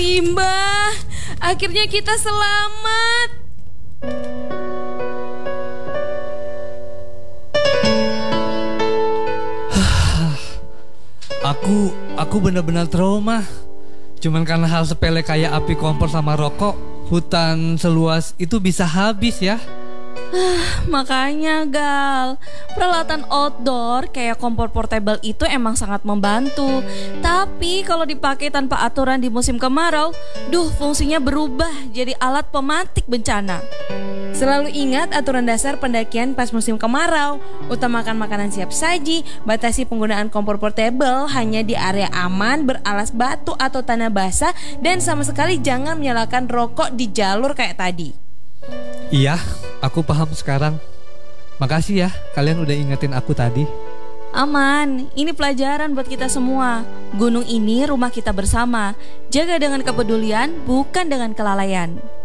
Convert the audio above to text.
Mbah, akhirnya kita selamat. Aku benar-benar trauma. Cuman karena hal sepele kayak api kompor sama rokok, hutan seluas itu bisa habis ya. Makanya Gal, peralatan outdoor kayak kompor portable itu emang sangat membantu. Tapi kalau dipakai tanpa aturan di musim kemarau, fungsinya berubah jadi alat pematik bencana. Selalu ingat aturan dasar pendakian pas musim kemarau. Utamakan makanan siap saji, batasi penggunaan kompor portable hanya di area aman, beralas batu atau tanah basah, dan sama sekali jangan menyalakan rokok di jalur kayak tadi. Iya, aku paham sekarang. Makasih ya, kalian udah ingetin aku tadi. Aman, ini pelajaran buat kita semua. Gunung ini rumah kita bersama. Jaga dengan kepedulian, bukan dengan kelalaian.